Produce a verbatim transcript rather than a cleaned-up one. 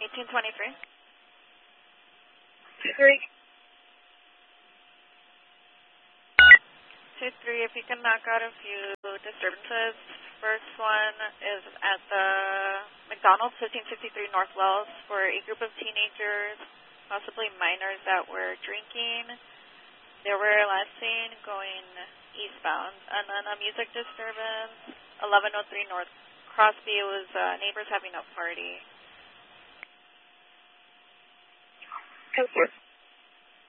eighteen twenty-three. Two three. Two three, if you can knock out a few disturbances. First one is at the McDonald's, fifteen fifty-three North Wells, for a group of teenagers, possibly minors, that were drinking. They were last seen going eastbound. And then a music disturbance, eleven oh three North Crosby. It was uh, neighbors having a party. Code four.